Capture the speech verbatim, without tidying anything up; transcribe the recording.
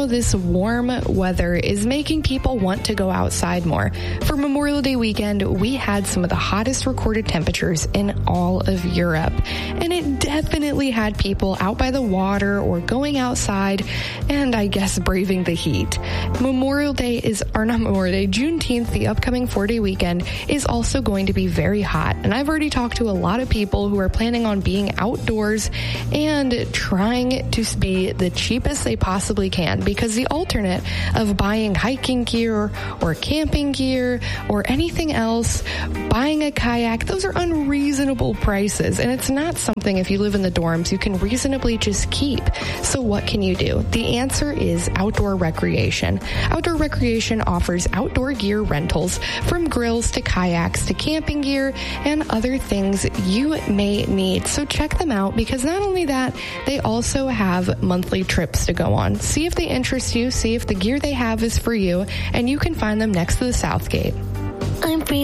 know this warm weather is making people want to go outside more. For Memorial Day weekend, we had some of the hottest recorded temperatures in all of Europe, and it definitely had people out by the water or going outside and I guess braving the heat. Memorial Day is, or not Memorial Day, Juneteenth, the upcoming four-day weekend, is also going to be very hot, and I've already talked to a lot of people who are planning on being outdoors and trying to be the cheapest they possibly can, because the alternate of buying hiking gear or camping gear or anything else, buying a kayak, those are unreasonable prices, and it's not something, if you live in the dorms, you can reasonably just keep. So what can you do? The answer is outdoor recreation. Outdoor recreation offers outdoor gear rentals, from grills to kayaks to camping gear and other things you may need. So check them out, because not only that, they also have monthly trips to go on. See if they interest you, see if the gear they have is for you, and you can find them next to the Southgate.